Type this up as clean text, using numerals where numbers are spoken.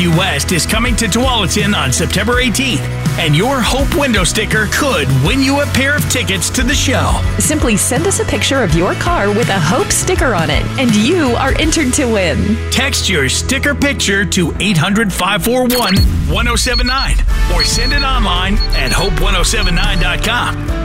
Dusty West is coming to Tualatin on September 18th, and your Hope window sticker could win you a pair of tickets to the show. Simply send us a picture of your car with a Hope sticker on it, and you are entered to win. Text your sticker picture to 800-541-1079 or send it online at hope1079.com.